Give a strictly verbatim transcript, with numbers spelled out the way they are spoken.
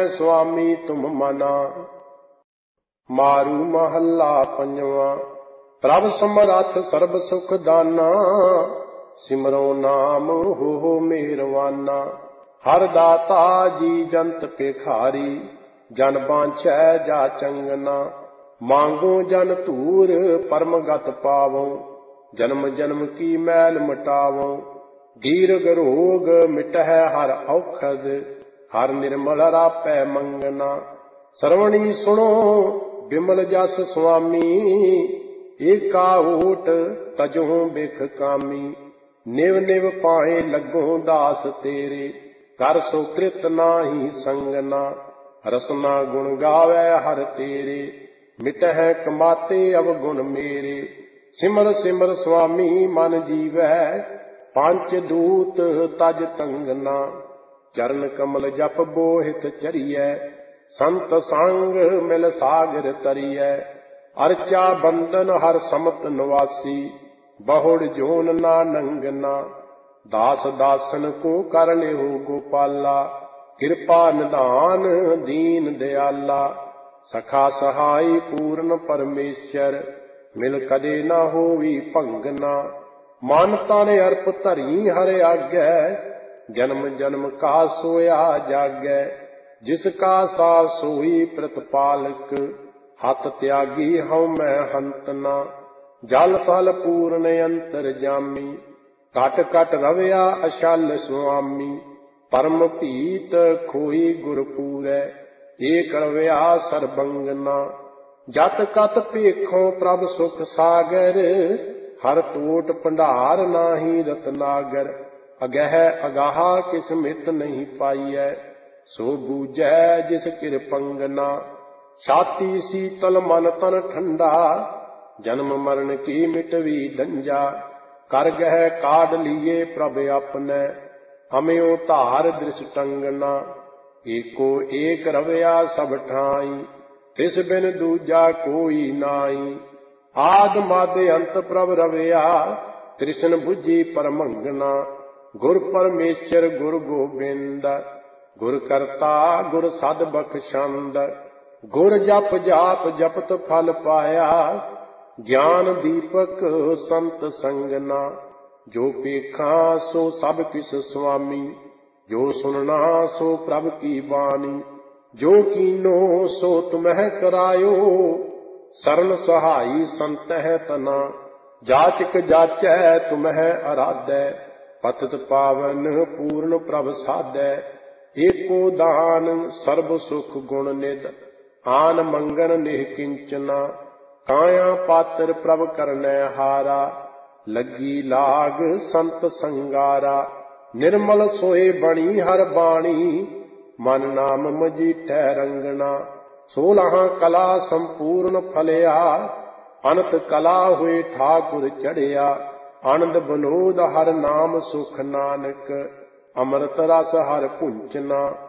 स्वामी तुम मना। मारू महला पंजवा। प्रभ समरथ सर्ब सुख दाना, सिमरो नाम हो मेहरवाना। हर दाता जी जंत भिखारी, जन बांछै जा चंगना। मांगो जन धूर परम गत पावो, जन्म जन्म की मैल मिटावो। दीर्घ रोग मिटहै हर औखद, हर निर्मल रापै मंगना। श्रवणी सुनो बिमल जस स्वामी, एका ओट तजो बिख कामी। निव निव पाए लगो दास तेरे, कर सो कृत नाही संगना। रसना गुण गावै हर तेरे, मिटहै कमाते अवगुण मेरे। सिमर सिमर स्वामी मन जीवै, पंच दूत तज तंगना। चरण कमल जप बोहित चरियै, संत संग मिल सागर तरियै। अर्चा बंदन हर समत निवासी, बहुड़ जोन ना नंगना। दास दासन को कर लेहो गोपाला, कृपा निधान दीन दयाला। सखा सहाय पूर्ण परमेश्वर, मिल कदे ना होवी भंगना। मन तन अर्प धरी हर आगै, जन्म जन्म का सोया जागै। जिसका सा सोई प्रतिपालक, हत त्यागी हऊँ मैं हंतना। जल थल पूर्ण अंतर जामी, कट कट रवया अशल स्वामी। परम पीत खोई गुरपूरै, एक रवया सरबंगना। जत कत पेखों प्रभ सुख सागर, हर टोट भंडार नाही रतनागर। अगह अगाहा किस मित नहीं पाईयै, सो बूझै जिस किरपंगना। छाती शीतल मन तन ठंडा, जन्म मरण की मिटवी डंजा। कर गह काढ़ लिए प्रभ अपने, हमें धार दृष्टंगना। एको एक रवया सब ठाई, तिस बिन दूजा कोई नाई। आद माद अंत प्रभ रवया, तृष्ण बुझी परमंगना। गुर परमेश्वर गुर गोबिंद, गुर करता गुर सद बख्शंद। गुर जप जाप जपत फल पाया, ज्ञान दीपक संत संगना। जो पेखा सो सब किस स्वामी, जो सुनना सो प्रभ की बानी। जो कीनो सो तुम्ह करायो, सरल सहाई संत है तना। जाचक जाचै तुम्ह आराधै, पतित पावन पूर्ण प्रभ साधै। एको दान सर्ब सुख गुण निध, आन मंगन निह किंचना। काया पात्र प्रभ करनै हारा, लगी लाग संत संगारा। निर्मल सोए बणी हर बाणी, मन नाम मजीठै रंगना। सोलह कला संपूर्ण फलिया, अनंत कला हुए ठाकुर चढ़िया। आनंद बनोद हर नाम सुख नानक, अमृत रस हर पुंचना।